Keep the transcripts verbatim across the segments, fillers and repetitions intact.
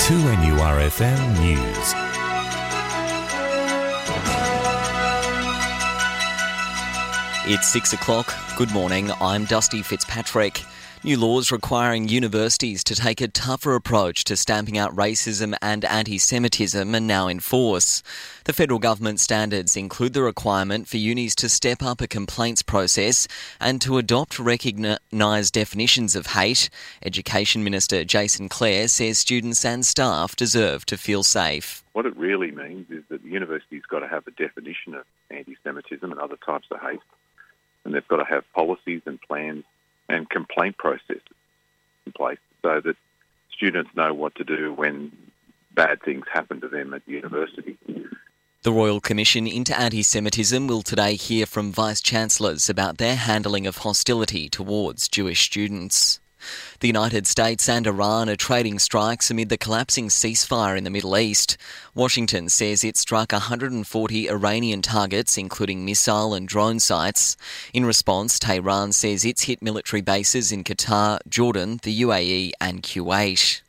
two N U R F M News. It's six o'clock. Good morning. I'm Dusty Fitzpatrick. New laws requiring universities to take a tougher approach to stamping out racism and anti-Semitism are now in force. The federal government standards include the requirement for unis to step up a complaints process and to adopt recognised definitions of hate. Education Minister Jason Clare says students and staff deserve to feel safe. What it really means is that the university's got to have a definition of anti-Semitism and other types of hate, and they've got to have policies and plans and complaint processes in place so that students know what to do when bad things happen to them at the university. The Royal Commission into Anti-Semitism will today hear from Vice-Chancellors about their handling of hostility towards Jewish students. The United States and Iran are trading strikes amid the collapsing ceasefire in the Middle East. Washington says it struck one hundred forty Iranian targets, including missile and drone sites. In response, Tehran says it's hit military bases in Qatar, Jordan, the U A E and Kuwait.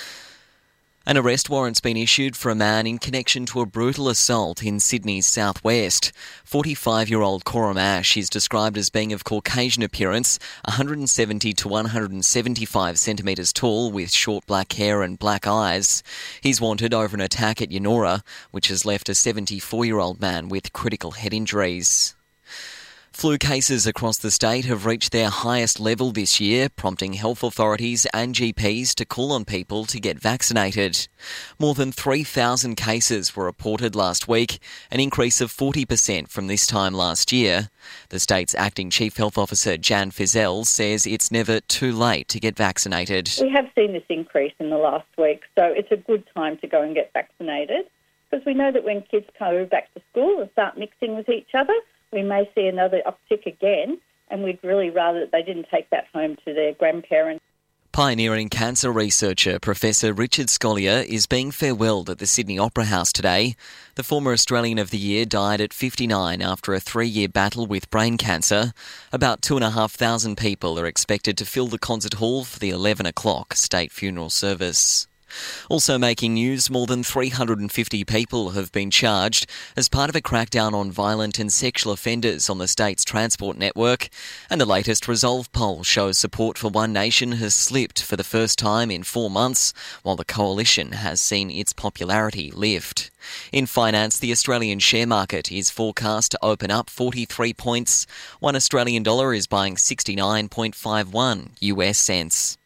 An arrest warrant's been issued for a man in connection to a brutal assault in Sydney's southwest. forty-five-year-old Coram Ash is described as being of Caucasian appearance, one hundred seventy to one hundred seventy-five centimetres tall with short black hair and black eyes. He's wanted over an attack at Yennora, which has left a seventy-four-year-old man with critical head injuries. Flu cases across the state have reached their highest level this year, prompting health authorities and G Ps to call on people to get vaccinated. More than three thousand cases were reported last week, an increase of forty percent from this time last year. The state's acting Chief Health Officer Jan Fizell says it's never too late to get vaccinated. We have seen this increase in the last week, so it's a good time to go and get vaccinated, because we know that when kids go back to school and start mixing with each other, we may see another uptick again, and we'd really rather that they didn't take that home to their grandparents. Pioneering cancer researcher Professor Richard Scolyer is being farewelled at the Sydney Opera House today. The former Australian of the Year died at fifty-nine after a three-year battle with brain cancer. About two and a half thousand people are expected to fill the concert hall for the eleven o'clock state funeral service. Also making news, more than three hundred fifty people have been charged as part of a crackdown on violent and sexual offenders on the state's transport network. And the latest Resolve poll shows support for One Nation has slipped for the first time in four months, while the coalition has seen its popularity lift. In finance, the Australian share market is forecast to open up forty-three points. One Australian dollar is buying sixty-nine point five one U S cents.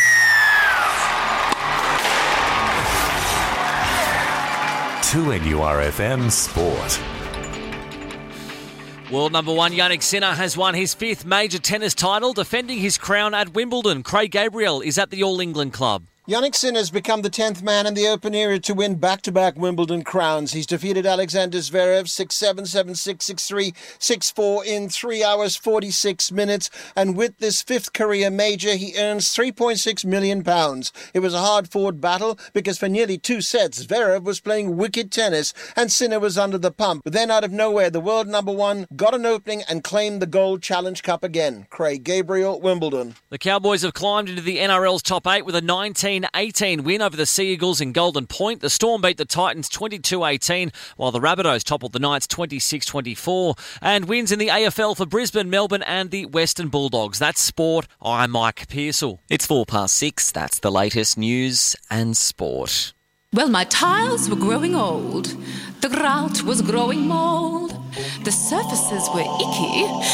two N U R F M Sport. World number one Jannik Sinner has won his fifth major tennis title, defending his crown at Wimbledon. Craig Gabriel is at the All England club. Jannik Sinner has become the tenth man in the Open era to win back-to-back Wimbledon crowns. He's defeated Alexander Zverev six seven, seven six, six three, six four in three hours, forty-six minutes. And with this fifth career major, he earns three point six million pounds. It was a hard-fought battle because for nearly two sets, Zverev was playing wicked tennis and Sinner was under the pump. But then out of nowhere, the world number one got an opening and claimed the Gold Challenge Cup again. Craig Gabriel, Wimbledon. The Cowboys have climbed into the N R L's top eight with a nineteen eighteen win over the Sea Eagles in Golden Point. The Storm beat the Titans twenty-two eighteen, while the Rabbitohs toppled the Knights twenty-six twenty-four. And wins in the A F L for Brisbane, Melbourne and the Western Bulldogs. That's sport. I'm Mike Pearsall. It's four past six. That's the latest news and sport. Well, my tiles were growing old. The grout was growing mould. The surfaces were icky.